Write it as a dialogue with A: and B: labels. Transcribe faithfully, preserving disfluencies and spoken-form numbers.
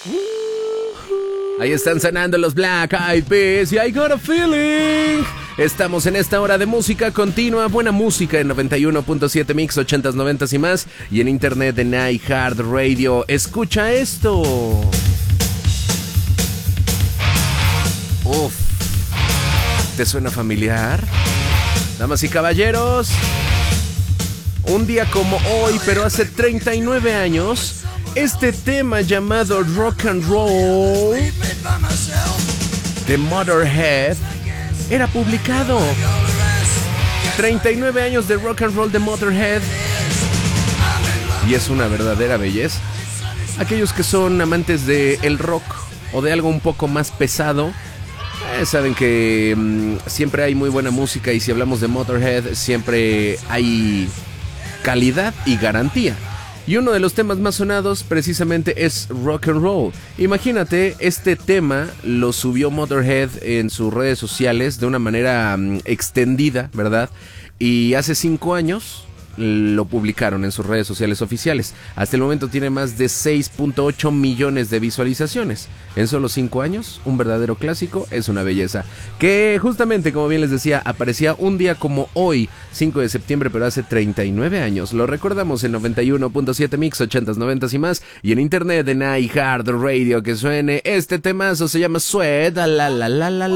A: Ahí están sonando los Black Eyed Peas y I Got a Feeling. Estamos en esta hora de música continua, buena música en noventa y uno punto siete Mix, ochentas, noventas y más, y en internet en iHeartRadio. Escucha esto. Uf, ¿te suena familiar? Damas y caballeros, un día como hoy, pero hace treinta y nueve años, este tema llamado Rock and Roll de Motorhead era publicado. treinta y nueve años de Rock and Roll de Motorhead. Y es una verdadera belleza. Aquellos que son amantes de el rock o de algo un poco más pesado, eh, saben que mmm, siempre hay muy buena música, y si hablamos de Motorhead siempre hay calidad y garantía. Y uno de los temas más sonados precisamente es Rock and Roll. Imagínate, este tema lo subió Motorhead en sus redes sociales de una manera um, extendida, ¿verdad? Y hace cinco años lo publicaron en sus redes sociales oficiales. Hasta el momento tiene más de seis punto ocho millones de visualizaciones. En solo cinco años, un verdadero clásico, es una belleza. Que justamente, como bien les decía, aparecía un día como hoy, cinco de septiembre, pero hace treinta y nueve años. Lo recordamos en noventa y uno punto siete Mix, ochentas, noventas y más, y en internet en iHeartRadio. Que suene este temazo, se llama Sweat, la la la la la.